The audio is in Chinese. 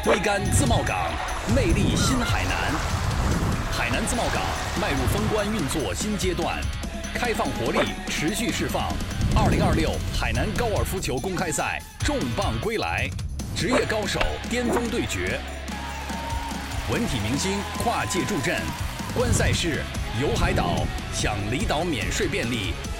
追赶自贸港，魅力新海南。海南自贸港迈入封关运作新阶段，开放活力持续释放。2026海南高尔夫球公开赛重磅归来，职业高手巅峰对决，文体明星跨界助阵。观赛事游海岛，享离岛免税便利，